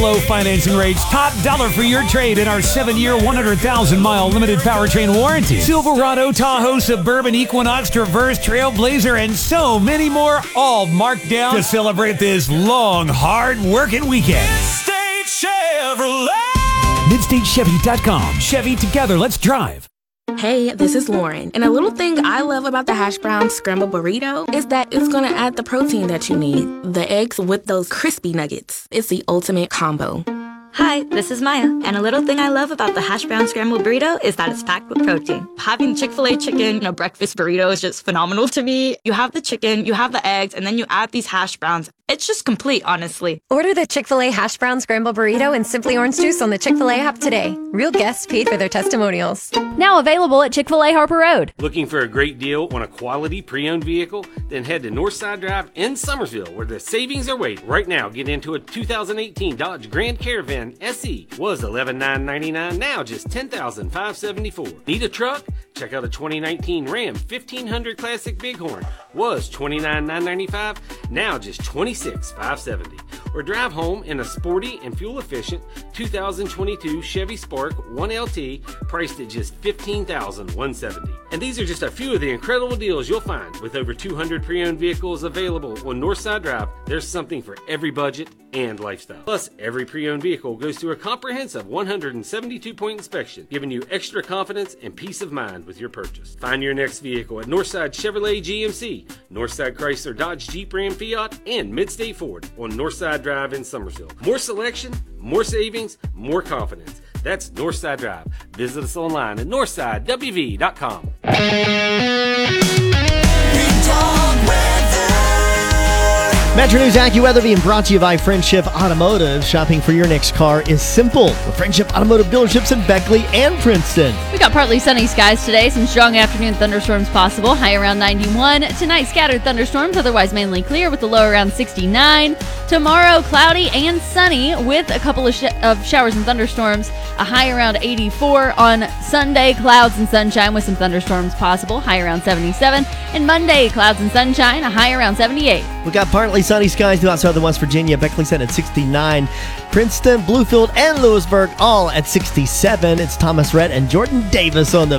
Low financing rates, top dollar for your trade in our 7-year, 100,000-mile limited powertrain warranty. Silverado, Tahoe, Suburban, Equinox, Traverse, Trailblazer, and so many more, all marked down to celebrate this long, hard-working weekend. Midstate Chevrolet. MidstateChevy.com. Chevy, together, let's drive. Hey, this is Lauren, and a little thing I love about the hash brown scramble burrito is that it's gonna add the protein that you need. The eggs with those crispy nuggets. It's the ultimate combo. Hi, this is Maya, and a little thing I love about the hash brown scrambled burrito is that it's packed with protein. Having Chick-fil-A chicken in a breakfast burrito is just phenomenal to me. You have the chicken, you have the eggs, and then you add these hash browns. It's just complete, honestly. Order the Chick-fil-A hash brown scramble burrito and Simply Orange Juice on the Chick-fil-A app today. Real guests paid for their testimonials. Now available at Chick-fil-A Harper Road. Looking for a great deal on a quality pre-owned vehicle? Then head to Northside Drive in Summersville, where the savings are waiting. Right now, get into a 2018 Dodge Grand Caravan SE. Was $11,999, now just $10,574. Need a truck? Check out a 2019 Ram 1500 Classic Bighorn. Was $29,995, now just $26,570. Or drive home in a sporty and fuel-efficient 2022 Chevy Spark 1LT, priced at just $15,170. And these are just a few of the incredible deals you'll find. With over 200 pre-owned vehicles available on Northside Drive, there's something for every budget and lifestyle. Plus, every pre-owned vehicle goes through a comprehensive 172-point inspection, giving you extra confidence and peace of mind with your purchase. Find your next vehicle at Northside Chevrolet GMC, Northside Chrysler Dodge Jeep Ram Fiat, and Midstate Ford on Northside Drive in Summersville. More selection, more savings, more confidence. That's Northside Drive. Visit us online at northsidewv.com. Metro News AccuWeather being brought to you by Friendship Automotive. Shopping for your next car is simple with Friendship Automotive dealerships in Beckley and Princeton. We got partly sunny skies today. Some strong afternoon thunderstorms possible. High around 91. Tonight, scattered thunderstorms, otherwise mainly clear with a low around 69. Tomorrow, cloudy and sunny with a couple of showers and thunderstorms. A high around 84. On Sunday, clouds and sunshine with some thunderstorms possible. High around 77. And Monday, clouds and sunshine. A high around 78. We got partly sunny skies throughout southern West Virginia. Beckley set at 69. Princeton, Bluefield, and Lewisburg all at 67. It's Thomas Rhett and Jordan Davis on the